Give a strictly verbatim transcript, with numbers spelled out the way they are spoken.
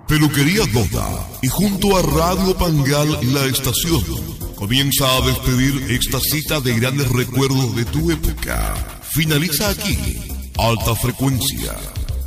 Peluquería Doda y junto a Radio Pangal La Estación comienza a despedir esta cita de grandes recuerdos de tu época. Finaliza aquí Alta Frecuencia.